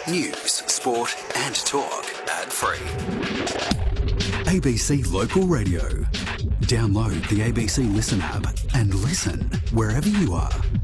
News, sport and talk ad-free. ABC Local Radio. Download the ABC Listen app and listen wherever you are.